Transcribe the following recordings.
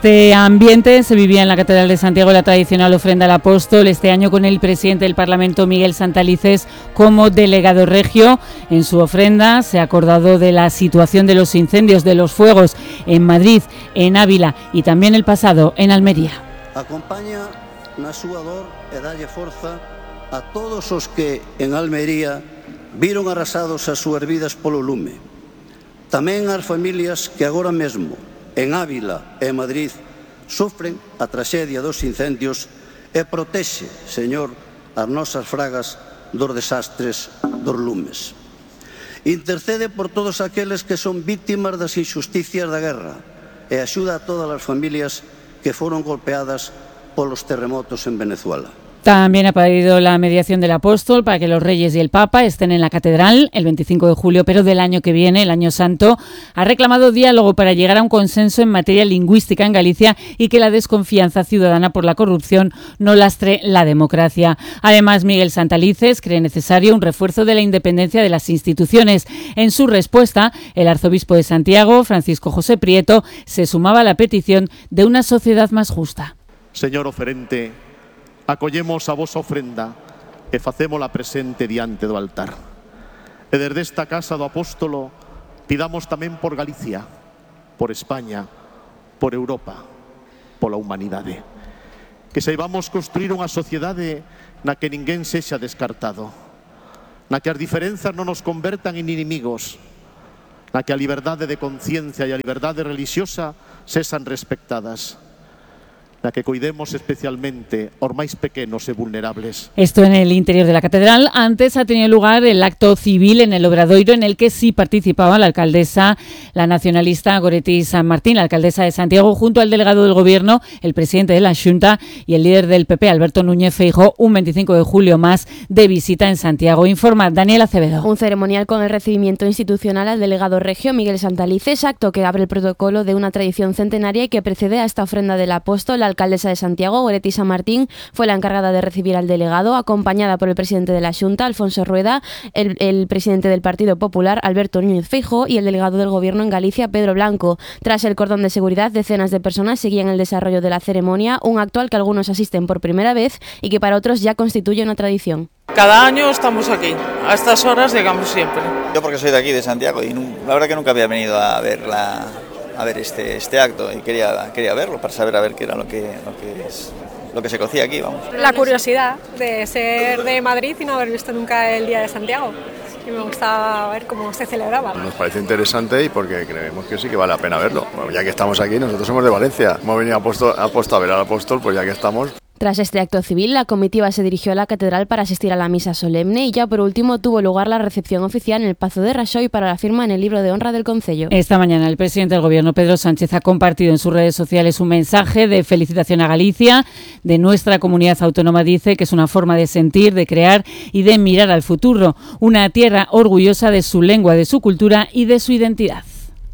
Este ambiente se vivía en la Catedral de Santiago, la tradicional ofrenda al apóstol, este año con el presidente del Parlamento, Miguel Santalices, como delegado regio. En su ofrenda se ha acordado de la situación de los incendios, de los fuegos en Madrid, en Ávila y también el pasado en Almería. Acompaña na súa dor e dalle forza a todos os que en Almería viron arrasados as súas vidas polo lume. Tamén ás familias que agora mesmo en Ávila e Madrid sofren a traxedia dos incendios e protexe, Señor, as nosas fragas dos desastres dos lumes. Intercede por todos aqueles que son vítimas das injusticias da guerra e axuda a todas as familias que foron golpeadas polos terremotos en Venezuela. También ha pedido la mediación del apóstol para que los reyes y el papa estén en la catedral el 25 de julio, pero del año que viene, el año santo. Ha reclamado diálogo para llegar a un consenso en materia lingüística en Galicia y que la desconfianza ciudadana por la corrupción no lastre la democracia. Además, Miguel Santalices cree necesario un refuerzo de la independencia de las instituciones. En su respuesta, el arzobispo de Santiago, Francisco José Prieto, se sumaba a la petición de una sociedad más justa. Señor oferente, acollemos a vosa ofrenda e facémola presente diante do altar. E desde esta casa do apóstolo pidamos tamén por Galicia, por España, por Europa, pola humanidade. Que saibamos construir unha sociedade na que ninguén sexa descartado, na que as diferenzas non nos convertan en inimigos, na que a liberdade de conciencia e a liberdade religiosa sexan respectadas, na que cuidemos especialmente os máis pequenos e vulnerables. Esto en el interior de la catedral. Antes ha tenido lugar el acto civil en el Obradoiro, en el que sí participaba la alcaldesa, la nacionalista Goretti San Martín, la alcaldesa de Santiago, junto al delegado del Gobierno, el presidente de la Xunta y el líder del PP, Alberto Núñez Feijóo, un 25 de julio más de visita en Santiago. Informa Daniel Acevedo. Un ceremonial con el recibimiento institucional al delegado regio Miguel Santalices, acto que abre el protocolo de una tradición centenaria y que precede a esta ofrenda del apóstol. La alcaldesa de Santiago, Goretti San Martín, fue la encargada de recibir al delegado, acompañada por el presidente de la Xunta, Alfonso Rueda, el presidente del Partido Popular, Alberto Núñez Feijóo, y el delegado del Gobierno en Galicia, Pedro Blanco. Tras el cordón de seguridad, decenas de personas seguían el desarrollo de la ceremonia, un acto al que algunos asisten por primera vez y que para otros ya constituye una tradición. Cada año estamos aquí, a estas horas llegamos siempre. Yo porque soy de aquí, de Santiago, y la verdad que nunca había venido a ver este acto y quería verlo para saber a ver qué era lo que se cocía aquí, vamos. La curiosidad de ser de Madrid y no haber visto nunca el Día de Santiago. Y me gustaba ver cómo se celebraba. Nos parece interesante y porque creemos que sí que vale la pena verlo. Bueno, ya que estamos aquí, nosotros somos de Valencia, hemos venido a ver al apóstol, pues ya que estamos. Tras este acto civil, la comitiva se dirigió a la catedral para asistir a la misa solemne y ya por último tuvo lugar la recepción oficial en el Pazo de Raxoi para la firma en el libro de honra del concello. Esta mañana el presidente del Gobierno, Pedro Sánchez, ha compartido en sus redes sociales un mensaje de felicitación a Galicia, de nuestra comunidad autónoma. Dice que es una forma de sentir, de crear y de mirar al futuro, una tierra orgullosa de su lengua, de su cultura y de su identidad.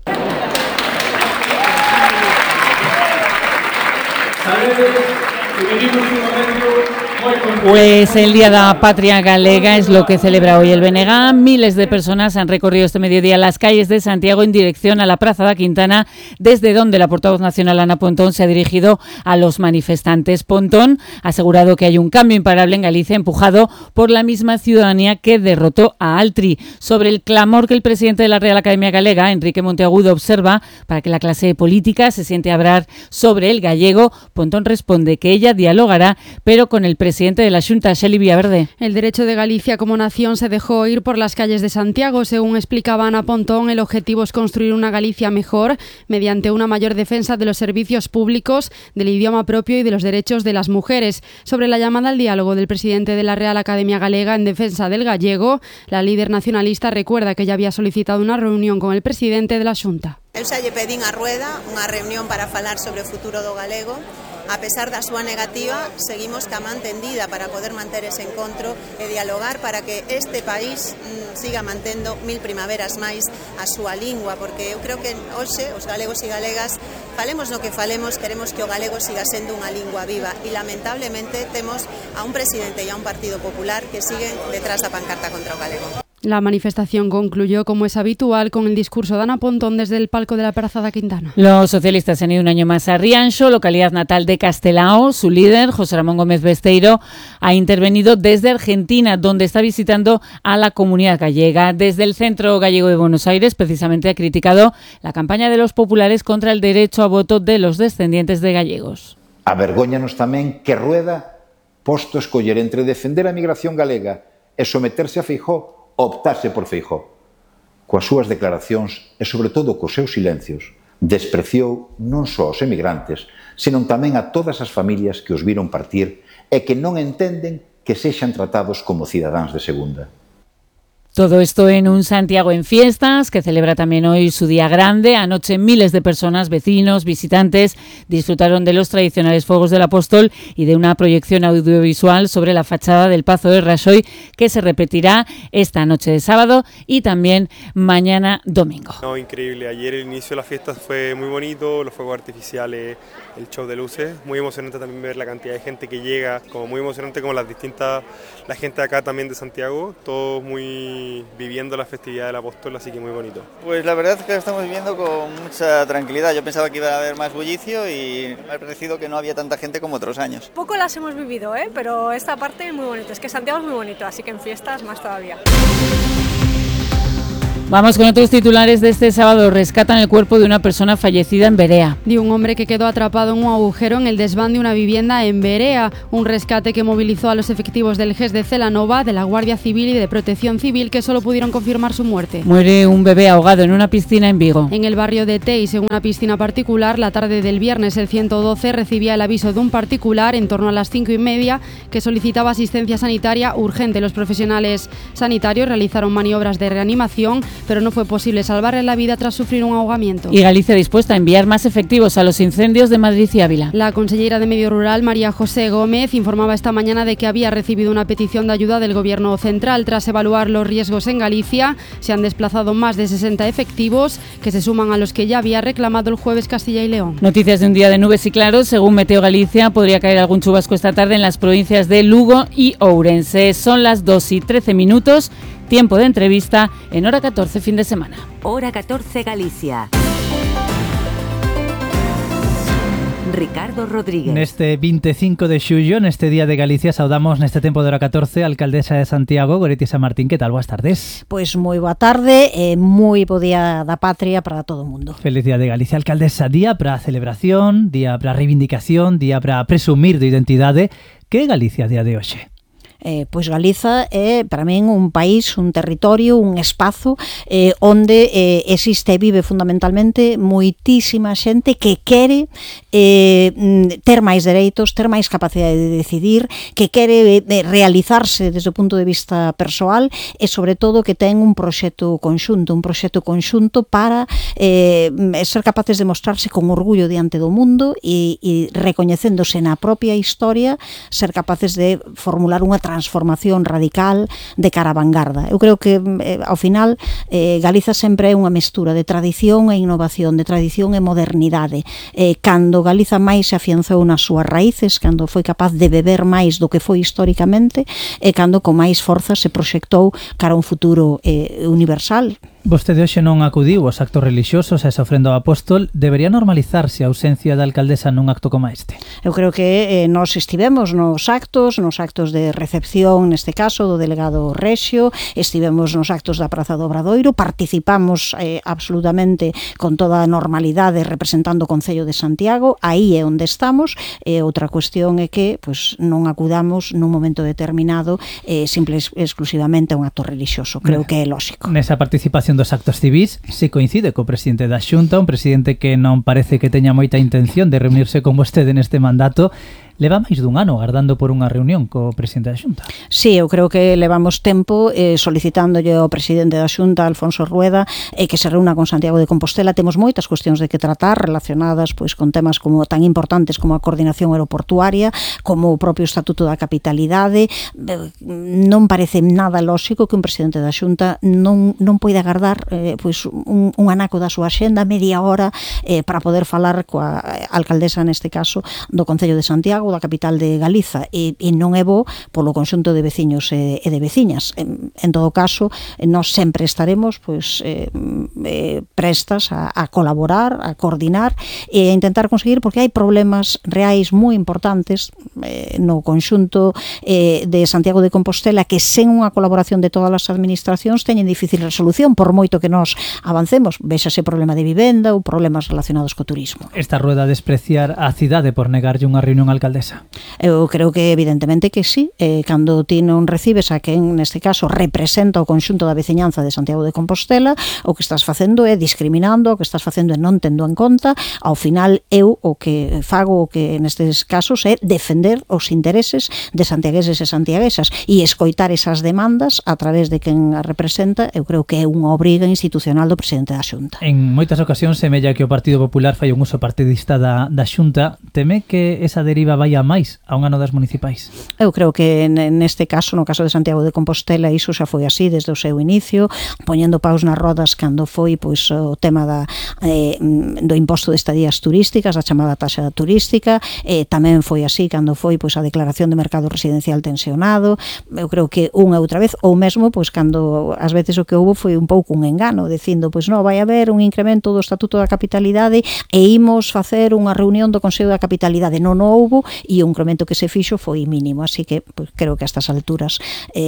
Pues el Día de la Patria Galega es lo que celebra hoy el BNG. Miles de personas han recorrido este mediodía las calles de Santiago en dirección a la Praza da Quintana, desde donde la portavoz nacional Ana Pontón se ha dirigido a los manifestantes. Pontón ha asegurado que hay un cambio imparable en Galicia, empujado por la misma ciudadanía que derrotó a Altri. Sobre el clamor que el presidente de la Real Academia Galega, Enrique Monteagudo, observa para que la clase política se siente a hablar sobre el gallego, Pontón responde que ella dialogará, pero con el presidente de la Xunta, Xeli Villaverde. El derecho de Galicia como nación se dejó oír por las calles de Santiago. Según explicaba Ana Pontón, el objetivo es construir una Galicia mejor mediante una mayor defensa de los servicios públicos, del idioma propio y de los derechos de las mujeres. Sobre la llamada al diálogo del presidente de la Real Academia Galega en defensa del gallego, la líder nacionalista recuerda que ya había solicitado una reunión con el presidente de la Xunta. Eu xa lle pedín a Rueda unha reunión para falar sobre o futuro do galego. A pesar da súa negativa, seguimos ca man tendida para poder manter ese encontro e dialogar para que este país siga mantendo 1000 primaveras máis a súa lingua, porque eu creo que hoxe os galegos e galegas, falemos no que falemos, queremos que o galego siga sendo unha lingua viva e lamentablemente temos a un presidente e a un Partido Popular que siguen detrás da pancarta contra o galego. La manifestación concluyó, como es habitual, con el discurso de Ana Pontón desde el palco de la Praza da Quintana. Los socialistas han ido un año más a Rianxo, localidad natal de Castelao. Su líder, José Ramón Gómez Besteiro, ha intervenido desde Argentina, donde está visitando a la comunidad gallega. Desde el Centro Gallego de Buenos Aires, precisamente, ha criticado la campaña de los populares contra el derecho a voto de los descendientes de gallegos. Avergóñanos tamén que Rueda, posto a escoller entre defender a migración galega e someterse a Feijóo, optase por Feijóo. Coas súas declaracións e, sobre todo, cos seus silencios, despreciou non só aos emigrantes, senón tamén a todas as familias que os viron partir e que non entenden que sexan tratados como cidadáns de segunda. Todo esto en un Santiago en fiestas, que celebra también hoy su día grande. Anoche miles de personas, vecinos, visitantes, disfrutaron de los tradicionales fuegos del Apóstol y de una proyección audiovisual sobre la fachada del Pazo de Raxoi, que se repetirá esta noche de sábado y también mañana domingo. No, increíble. Ayer el inicio de las fiestas fue muy bonito, los fuegos artificiales, el show de luces. Muy emocionante también ver la cantidad de gente que llega, como muy emocionante como la gente de acá también de Santiago, todos muy viviendo la festividad del Apóstol, así que muy bonito. Pues la verdad es que lo estamos viviendo con mucha tranquilidad. Yo pensaba que iba a haber más bullicio y me ha parecido que no había tanta gente como otros años. Poco las hemos vivido, pero esta parte es muy bonita. Es que Santiago es muy bonito, así que en fiestas más todavía. Vamos con otros titulares de este sábado. Rescatan el cuerpo de una persona fallecida en Berea. De un hombre que quedó atrapado en un agujero en el desván de una vivienda en Berea. Un rescate que movilizó a los efectivos del GES de Celanova, de la Guardia Civil y de Protección Civil, que solo pudieron confirmar su muerte. Muere un bebé ahogado en una piscina en Vigo. En el barrio de Teis, en una piscina particular, la tarde del viernes el 112 recibía el aviso de un particular en torno a las 5:30 que solicitaba asistencia sanitaria urgente. Los profesionales sanitarios realizaron maniobras de reanimación, pero no fue posible salvarle la vida tras sufrir un ahogamiento. Y Galicia dispuesta a enviar más efectivos a los incendios de Madrid y Ávila. La consellera de Medio Rural, María José Gómez, informaba esta mañana de que había recibido una petición de ayuda del Gobierno central. Tras evaluar los riesgos en Galicia, se han desplazado más de 60 efectivos, que se suman a los que ya había reclamado el jueves Castilla y León. Noticias de un día de nubes y claros. Según Meteo Galicia, podría caer algún chubasco esta tarde en las provincias de Lugo y Ourense. Son las 2:13. Tiempo de entrevista en Hora 14, fin de semana. Hora 14 Galicia. Ricardo Rodríguez. Neste 25 de xullo, neste Día de Galicia, saudamos neste tempo de Hora 14 a alcaldesa de Santiago, Goretti Samartín. Que tal? Boas tardes. Pois moi boa tarde e moi bo Día da Patria para todo o mundo. Feliz Día de Galicia, alcaldesa. Día para a celebración, día para a reivindicación, día para presumir de identidade. Que é Galicia a día de hoxe? Pois Galiza é para min un país, un territorio, un espazo onde existe e vive fundamentalmente moitísima xente que quere ter máis dereitos, ter máis capacidade de decidir, que quere realizarse desde o punto de vista persoal e sobre todo que ten un proxecto conxunto para ser capaces de mostrarse con orgullo diante do mundo e recoñecéndose na propia historia, ser capaces de formular unha transformación radical de cara a vanguarda. Eu creo que ao final Galiza sempre é unha mestura de tradición e innovación, de tradición e modernidade. Cando Galiza máis se afianzou nas súas raíces, cando foi capaz de beber máis do que foi históricamente e cando con máis forza se proxectou cara a un futuro universal. Vostede hoxe non acudiu aos actos relixiosos a esa ofrenda ao Apóstol. Debería normalizarse a ausencia da alcaldesa nun acto como este? Eu creo que nós estivemos nos actos de recepción, neste caso, do delegado Rexio, estivemos nos actos da Praza do Obradoiro, participamos absolutamente con toda a normalidade representando o Concello de Santiago, aí é onde estamos. Outra cuestión é que non acudamos nun momento determinado simple e exclusivamente a un acto relixioso. Creo que é lógico. Nesa participación dos actos civis se coincide co presidente da Xunta, un presidente que non parece que teña moita intención de reunirse con vostede neste mandato. Leva máis dun ano agardando por unha reunión co presidente da Xunta. Sí, eu creo que levamos tempo solicitándolle ao presidente da Xunta, Alfonso Rueda, que se reúna con Santiago de Compostela. Temos moitas cuestións de que tratar relacionadas con temas como tan importantes como a coordinación aeroportuaria, como o propio Estatuto da Capitalidade. Non parece nada lóxico que un presidente da Xunta non poida agardar un anaco da súa axenda, media hora, para poder falar coa alcaldesa, neste caso, do Concello de Santiago, Santiago, da capital de Galiza, e non é bo polo conxunto de veciños e de veciñas. En todo caso, nós sempre estaremos prestas a colaborar, a coordinar e a intentar conseguir, porque hai problemas reais moi importantes no conxunto de Santiago de Compostela que sen unha colaboración de todas as administracións teñen difícil resolución, por moito que nós avancemos. Véxase problema de vivenda ou problemas relacionados co turismo. Esta rueda despreciar a cidade por negarlle unha reunión á alcaldesa? Eu creo que evidentemente que sí. Cando ti non recibes a quen neste caso representa o conxunto da veciñanza de Santiago de Compostela, o que estás facendo é discriminando, o que estás facendo é non tendo en conta. Ao final eu o que fago, o que nestes casos é defender os intereses de santiagueses e santiaguesas e escoitar esas demandas a través de quen a representa. Eu creo que é unha obriga institucional do presidente da Xunta. En moitas ocasións semella que o Partido Popular fai un uso partidista da Xunta. Teme que esa deriva vai a máis a un ano das municipais? Eu creo que neste caso, no caso de Santiago de Compostela, iso xa foi así desde o seu inicio, poñendo paus nas rodas cando foi o tema do imposto de estadías turísticas, a chamada taxa turística, tamén foi así cando foi a declaración de mercado residencial tensionado. Eu creo que unha e outra vez, ou mesmo cando ás veces o que houve foi un pouco un engano, dicindo, non, vai haber un incremento do Estatuto da Capitalidade e imos facer unha reunión do Consello da Capitalidade. Non houbo e o incremento que se fixo foi mínimo, así que creo que a estas alturas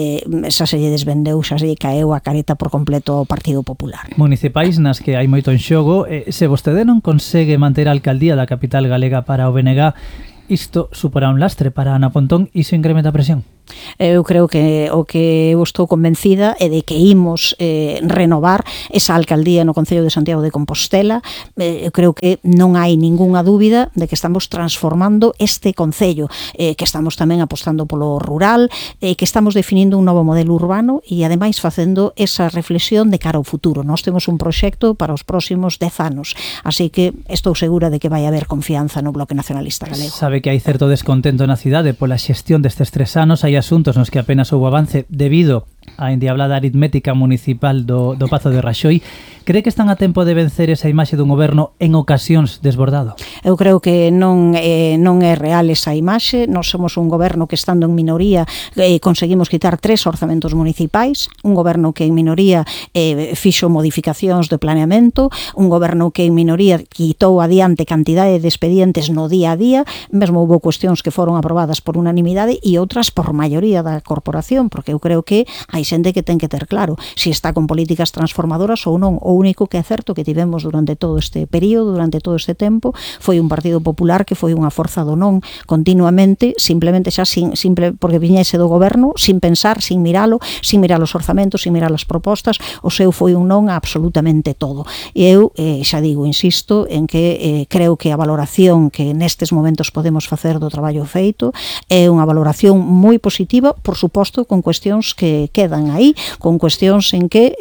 xa se lle desvendeu, xa se lle caeu a careta por completo ao Partido Popular. Municipais nas que hai moito en xogo, se vostede non consegue manter a alcaldía da capital galega para o BNG, isto suporá un lastre para Ana Pontón e iso incrementa a presión? Eu creo que o que eu estou convencida é de que imos renovar esa alcaldía no Concello de Santiago de Compostela. Eu creo que non hai ningunha dúbida de que estamos transformando este concello, que estamos tamén apostando polo rural, que estamos definindo un novo modelo urbano e ademais facendo esa reflexión de cara ao futuro. Nós temos un proxecto para os próximos 10 anos, así que estou segura de que vai haber confianza no Bloque Nacionalista Galego. Sabe que hai certo descontento na cidade pola xestión destes 3 anos, hai asuntos nos que apenas houve avance debido a endiablada aritmética municipal do Pazo de Raxoi. Cree que están a tempo de vencer esa imaxe dun goberno en ocasións desbordado? Eu creo que non é real esa imaxe. Nós somos un goberno que, estando en minoría, conseguimos quitar 3 orzamentos municipais, un goberno que en minoría fixo modificacións de planeamento, un goberno que en minoría quitou adiante cantidade de expedientes no día a día, mesmo houve cuestións que foron aprobadas por unanimidade e outras por maioría da corporación, porque eu creo que hai xente que ten que ter claro se está con políticas transformadoras ou non. O único que é certo que tivemos durante todo este período, durante todo este tempo, foi un Partido Popular que foi unha forza do non continuamente, simplemente xa simple porque viñese do goberno, sin pensar, sin miralo, sin mirar os orzamentos, sin mirar as propostas. O seu foi un non a absolutamente todo. E eu xa digo, insisto, en que creo que a valoración que nestes momentos podemos facer do traballo feito é unha valoración moi positiva, por suposto, con cuestións que quedan aí, con cuestións en que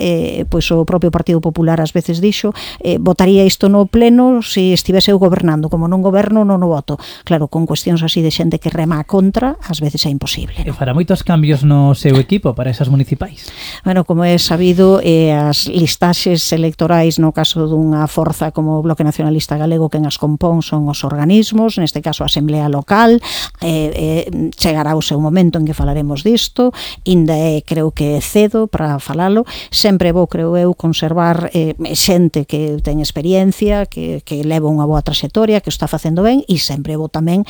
o propio Partido Popular ás veces dixo votaría isto no pleno se estivese eu gobernando, como non goberno non o voto. Claro, con cuestións así de xente que rema a contra, ás veces é imposible. E fará moitos cambios no seu equipo para esas municipais? Bueno, como é sabido, as listaxes electorais no caso dunha forza como o Bloque Nacionalista Galego, que en as compón son os organismos, neste caso a Asamblea Local, chegará o seu momento en que falaremos disto, ainda creo que é cedo para falalo. Sempre vou, creo eu, conservar xente que ten experiencia, que leva unha boa traxectoria, que o está facendo ben, e sempre vou tamén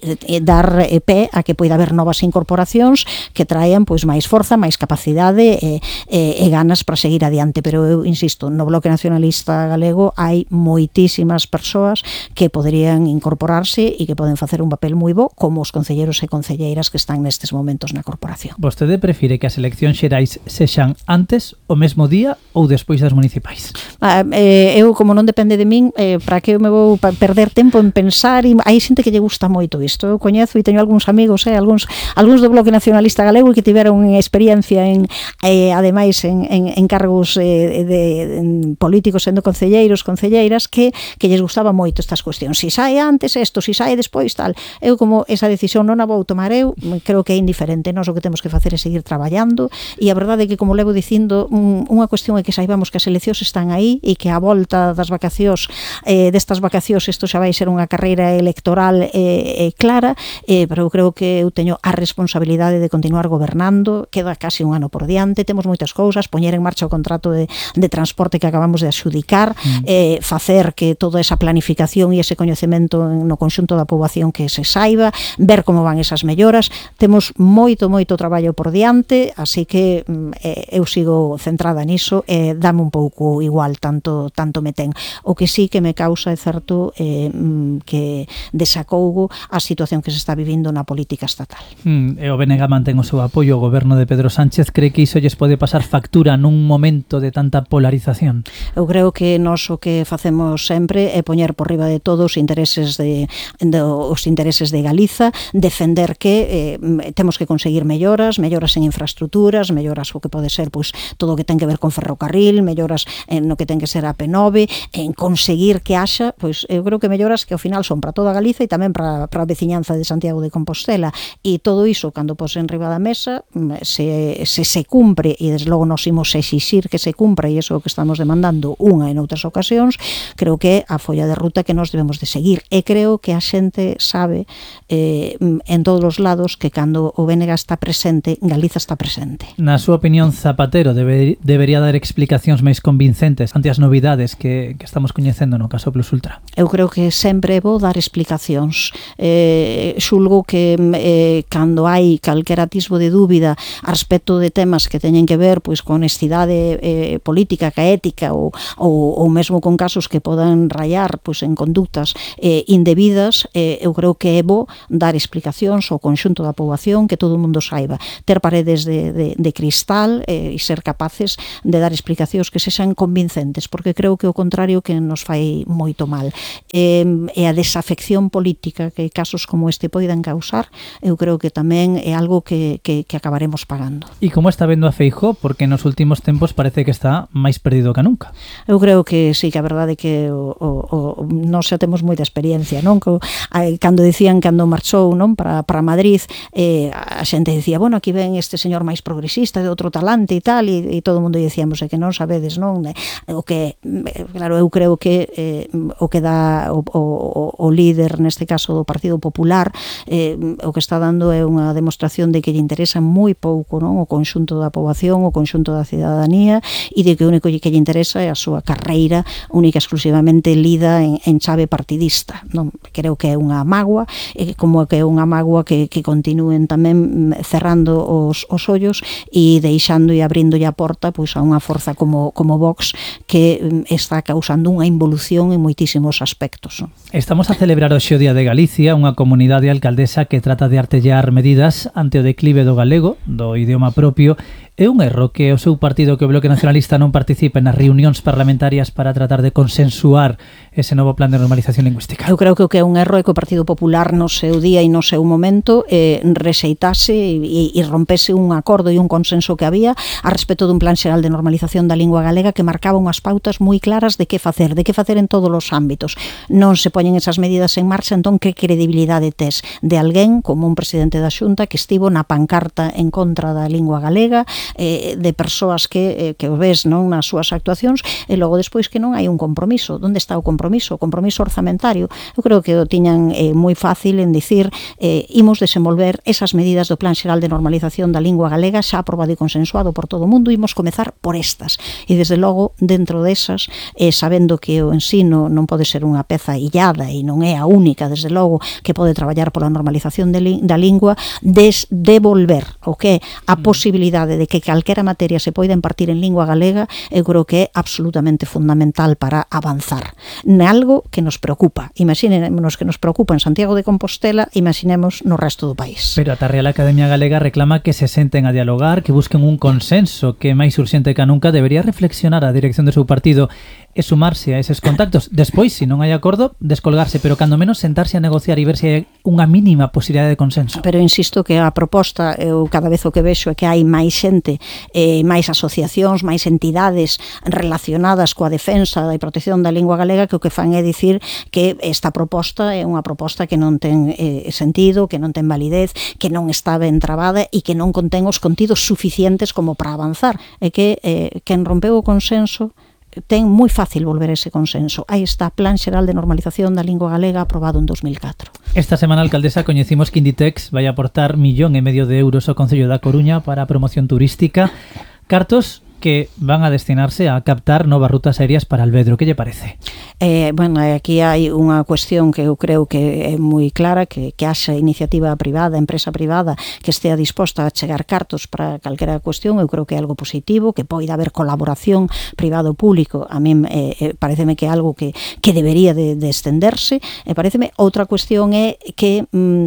dar pé a que poida haber novas incorporacións que traen máis forza, máis capacidade e ganas para seguir adiante. Pero eu insisto, no Bloque Nacionalista Galego hai moitísimas persoas que poderían incorporarse e que poden facer un papel moi bo, como os concelleiros e concelleiras que están nestes momentos na corporación. Vostede prefire que as eleccións xerais sexan antes, o mesmo día ou despois das municipais? Eu, como non depende de min, para que eu me vou perder tempo en pensar, e hai xente que lle gusta moito isto. Eu coñezo e teño algúns amigos, algúns do Bloque Nacionalista Galego que tiveron experiencia ademais en cargos políticos, sendo concelleiros, concelleiras, que lles gustaba moito estas cuestións. Si sae antes isto, si sae despois tal. Eu, como esa decisión non a vou tomar eu, creo que é indiferente. Nós o que temos que facer é seguir traballando e a verdade é que, como levo dicindo, unha cuestión é que saibamos que as eleccións están aí e que a volta das vacacións, destas vacacións, isto xa vai ser unha carreira electoral clara, pero eu creo que eu teño a responsabilidade de continuar gobernando, queda casi un ano por diante, temos moitas cousas, poñer en marcha o contrato de transporte que acabamos de adxudicar, facer que toda esa planificación e ese coñecemento no conxunto da poboación que se saiba, ver como van esas melloras. Temos moito traballo por diante, así que eu sigo centrada niso e dame un pouco igual tanto me ten. O que sí que me causa é certo que desacougo a situación que se está vivindo na política estatal. E o BNG mantén o seu apoio ao goberno de Pedro Sánchez. Cree que iso lles pode pasar factura nun momento de tanta polarización? Eu creo que nós o que facemos sempre é poñer por riba de todos os intereses de Galiza, defender que temos que conseguir melloras en infraestructuras, melloras o que pode ser pois todo o que ten que ver con ferrocarril, melloras no que ten que ser a P9, en conseguir que haxa, pois eu creo que melloras que ao final son para toda Galiza e tamén para a veciñanza de Santiago de Compostela, e todo iso cando pos en riba da mesa se cumpre, e desde logo nos imos exixir que se cumpra, e iso é o que estamos demandando unha e noutras ocasións, creo que a folla de ruta que nos debemos de seguir, e creo que a xente sabe en todos os lados que cando o BNG está presente, Galiza está presente. Na súa opinión, Zapatero debería dar explicacións máis convincentes ante as novidades que estamos coñecendo no caso Plus Ultra? Eu creo que sempre é bo dar explicacións. Xulgo que cando hai calquer atisbo de dúbida a respecto de temas que teñen que ver pois con honestidade política, ca ética ou mesmo con casos que podan rayar pois en conductas indebidas, eu creo que é bo dar explicacións ao conxunto da poboación, que todo o mundo saiba, ter paredes de cristal e ser capaces de dar explicacións que sexan convincentes, porque creo que o contrario que nos fai moito mal. E a desafección política que casos como este poidan causar, eu creo que tamén é algo que acabaremos pagando. E como está vendo a Feijóo? Porque nos últimos tempos parece que está máis perdido que nunca. Eu creo que sí, que a verdade é que nós xa temos moita experiencia, non? Cando dicían cando marchou, non, para Madrid, a xente dicía, bueno, aquí ven este señor máis progresista de outro talante e tal, e todo o mundo dicíamos que non sabedes, non? O que, claro, eu creo que o que dá o líder, neste caso do Partido Popular, o que está dando é unha demostración de que lle interesa moi pouco, non, o conxunto da poboación, o conxunto da cidadanía, e de que o único que lle interesa é a súa carreira única exclusivamente lida en chave partidista, non? Creo que é unha mágoa, como que é unha mágoa que continúen tamén cerrando os ollos e deixando e abrindo a porta pois a unha forza como Vox, que está causando unha involución en moitísimos aspectos. Estamos a celebrar hoxe o Día de Galicia, unha comunidade alcaldesa que trata de artellar medidas ante o declive do galego, do idioma propio. É un erro que o seu partido, que o Bloque Nacionalista, non participe nas reunións parlamentarias para tratar de consensuar ese novo plan de normalización lingüística? Eu creo que o que é un erro é que o Partido Popular no seu día e no seu momento rexeitase e rompese un acordo e un consenso que había a respecto dun plan xeral de normalización da lingua galega que marcaba unhas pautas moi claras de que facer en todos os ámbitos. Non se poñen esas medidas en marcha, entón que credibilidade tes de alguén como un presidente da Xunta que estivo na pancarta en contra da lingua galega, de persoas que o ves, non, nas súas actuacións, e logo despois que non hai un compromiso. Onde está o compromiso? O compromiso orzamentario. Eu creo que o tiñan moi fácil en dicir imos desenvolver esas medidas do Plan Xeral de Normalización da Lingua Galega xa aprobado e consensuado por todo o mundo, imos comezar por estas. E desde logo, dentro desas, sabendo que o ensino non pode ser unha peza illada e non é a única, desde logo, que pode traballar pola normalización da lingua, devolver o que a posibilidade de que calquera materia se poida impartir en lingua galega, eu creo que é absolutamente fundamental para avanzar nalgo que nos preocupa. Imaginémonos que nos preocupa en Santiago de Compostela, imaginemos no resto do país. Pero a Real Academia Galega reclama que se senten a dialogar, que busquen un consenso, que máis urxente que nunca debería reflexionar a dirección do seu partido e sumarse a eses contactos. Despois, se non hai acordo, descolgarse, pero cando menos sentarse a negociar e ver se hai unha mínima posibilidade de consenso. Pero insisto que a proposta, eu cada vez o que vexo é que hai máis xente, máis asociacións, máis entidades relacionadas coa defensa e protección da lingua galega, que o que fan é dicir que esta proposta é unha proposta que non ten sentido, que non ten validez, que non está ben trabada e que non contén os contidos suficientes como para avanzar. É que quen rompeu o consenso ten moi fácil volver a ese consenso. Aí está Plan Xeral de Normalización da Lingua Galega aprobado en 2004. Esta semana, alcaldesa, coñecimos que Inditex vai aportar 1,5 millón de euros ao Concello da Coruña para a promoción turística. Cartos que van a destinarse a captar novas rutas aéreas para Alvedro. Que lle parece? Bueno, aquí hai unha cuestión que eu creo que é moi clara, que haxa iniciativa privada, empresa privada, que estea disposta a chegar cartos para calquera cuestión. Eu creo que é algo positivo, que poida haber colaboración privado-público. A mí pareceme que é algo que debería de estenderse. Pareceme outra cuestión é que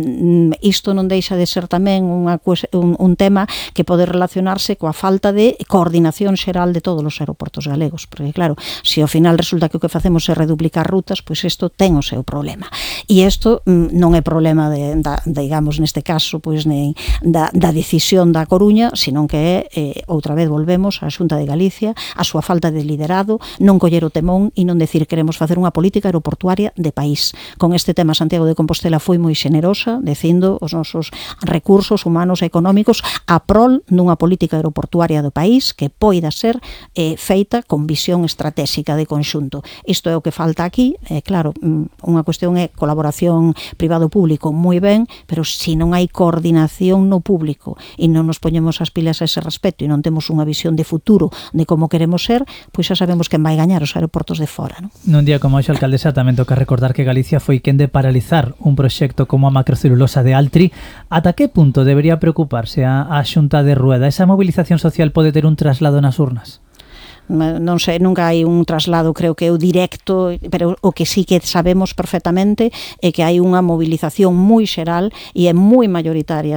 isto non deixa de ser tamén un tema que pode relacionarse coa falta de coordinación xeral de todos os aeroportos galegos, porque claro, se ao final resulta que o que facemos é reduplicar rutas, pois isto ten o seu problema. E isto non é problema digamos, neste caso, pois nem da decisión da Coruña, senón que é, outra vez volvemos á Xunta de Galicia, a súa falta de liderado, non coller o temón e non decir queremos facer unha política aeroportuaria de país. Con este tema, Santiago de Compostela foi moi xenerosa, dicindo os nosos recursos humanos e económicos a prol dunha política aeroportuaria do país que poida ser feita con visión estratégica de conxunto. Isto é o que falta aquí. Claro, unha cuestión é colaboración privado-público, moi ben, pero se non hai coordinación no público e non nos poñemos as pilas a ese respecto e non temos unha visión de futuro de como queremos ser, pois xa sabemos quen vai gañar os aeroportos de fora, non? Nun día como hoxe, alcaldesa, tamén toca recordar que Galicia foi quen de paralizar un proxecto como a macrocelulosa de Altri. Ata que punto debería preocuparse a Xunta de Rueda? Esa movilización social pode ter un traslado nas urnas? Non sei, nunca hai un traslado, creo que é o directo, pero o que sí que sabemos perfectamente é que hai unha movilización moi xeral e é moi mayoritaria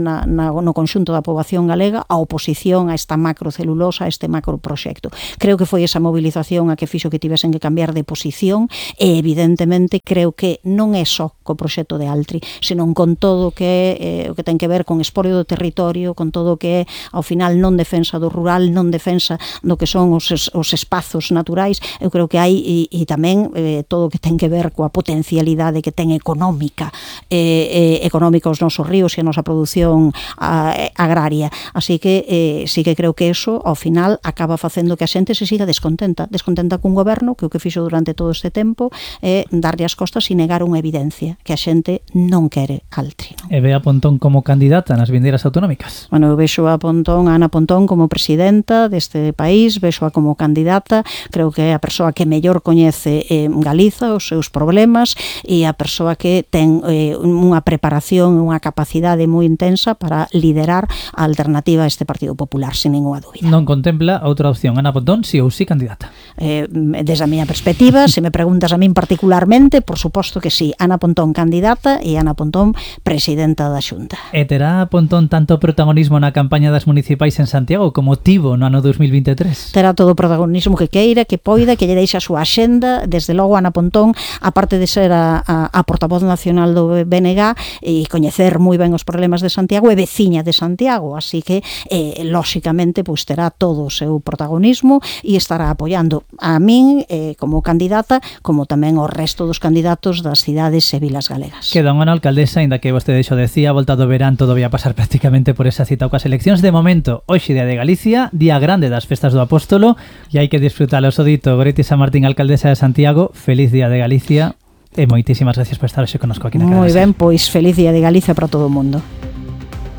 no conxunto da poboación galega a oposición a esta macrocelulosa, a este macroproxecto. Creo que foi esa movilización a que fixo que tivesen que cambiar de posición e evidentemente creo que non é só co proxecto de Altri, senón con todo o que é o que ten que ver con expolio do territorio, con todo o que é ao final non defensa do rural, non defensa do que son os espazos naturais. Eu creo que hai e tamén todo o que ten que ver coa potencialidade que ten económica os nosos ríos e a nosa produción agraria. Así que sí que creo que eso ao final acaba facendo que a xente se siga descontenta cun goberno que o que fixo durante todo este tempo é darlle as costas e negar unha evidencia que a xente non quere Altri, non? E ve a Pontón como candidata nas vindeiras autonómicas? Bueno, eu vexo a Ana Pontón como presidenta deste país, vexo como candidata, creo que é a persoa que mellor coñece Galiza, os seus problemas, e a persoa que ten unha preparación, unha capacidade moi intensa para liderar a alternativa a este Partido Popular, sin ninguna dúbida. Non contempla outra opción, Ana Pontón, si ou si candidata? Desde a miña perspectiva, se me preguntas a min particularmente, por suposto que sí, Ana Pontón candidata e Ana Pontón presidenta da Xunta. E terá Pontón tanto protagonismo na campaña das municipais en Santiago como tivo no ano 2023? Terá todo o protagonismo que queira, que poida, que lle deixe a súa axenda. Desde logo, Ana Pontón, aparte de ser a portavoz nacional do BNG e coñecer moi ben os problemas de Santiago, é veciña de Santiago, así que lóxicamente pois terá todo o seu protagonismo e estará apoiando a min como candidata, como tamén o resto dos candidatos das cidades e vilas galegas. Queda unha alcaldesa, ainda que vostede xo decía, volta do verán todo vai a pasar prácticamente por esa cita coas eleccións. De momento, hoxe Día de Galicia, día grande das festas do Apóstolo, e hai que disfrutalo. Os dito, Goretti Sanmartín, alcaldesa de Santiago, feliz Día de Galicia e moitísimas gracias por estar hoxe connosco aquí na Cadena. Moi ben, pois feliz Día de Galicia para todo o mundo.